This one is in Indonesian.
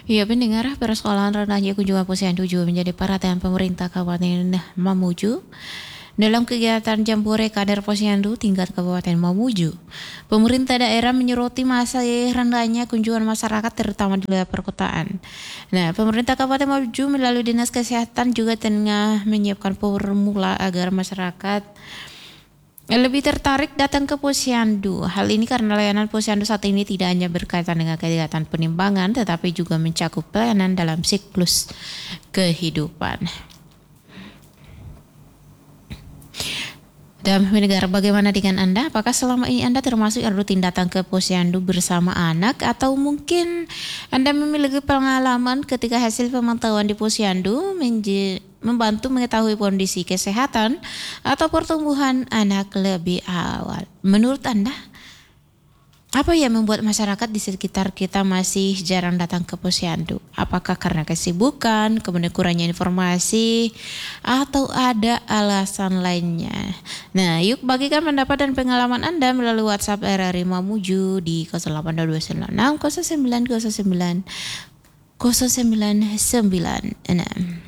Iya, pendengar, persekolahan rendahnya kunjungan posyandu juga menjadi perhatian pemerintah Kabupaten Mamuju. Dalam kegiatan Jambore Kader Posyandu tingkat Kabupaten Mamuju, pemerintah daerah menyoroti masih rendahnya kunjungan masyarakat terutama di wilayah perkotaan. Nah, pemerintah Kabupaten Mamuju melalui Dinas Kesehatan juga tengah menyiapkan formula agar masyarakat lebih tertarik datang ke posyandu. Hal ini karena layanan posyandu saat ini tidak hanya berkaitan dengan kegiatan penimbangan, tetapi juga mencakup pelayanan dalam siklus kehidupan. Dan pendengar, bagaimana dengan Anda? Apakah selama ini Anda termasuk yang rutin datang ke posyandu bersama anak, atau mungkin Anda memiliki pengalaman ketika hasil pemantauan di posyandu membantu mengetahui kondisi kesehatan atau pertumbuhan anak lebih awal? Menurut Anda, apa yang membuat masyarakat di sekitar kita masih jarang datang ke posyandu? Apakah karena kesibukan, kemudian kurangnya informasi, atau ada alasan lainnya? Nah, yuk bagikan pendapat dan pengalaman Anda melalui WhatsApp RRI Mamuju di 082296 0909 0996.